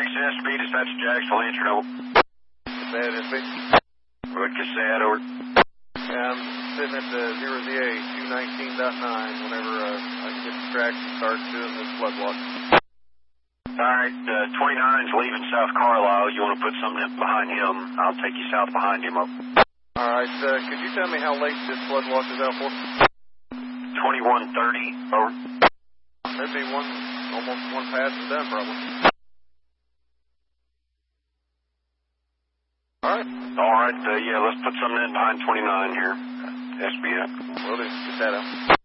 SB, dispatch to Jacksonville, answer over. Bad SB. What can say that over? Yeah, I'm sitting at the 0ZA 219.9 whenever I can get the tracks and start doing this flood watch. Alright, 29's leaving South Carlisle. You want to put something in behind him? I'll take you south behind him up. Alright, could you tell me how late this flood watch is out for? 21:30, over. There'd be almost one pass to done, probably. Alright, yeah, let's put something in behind 29 here. SB up. Will do. Get that out.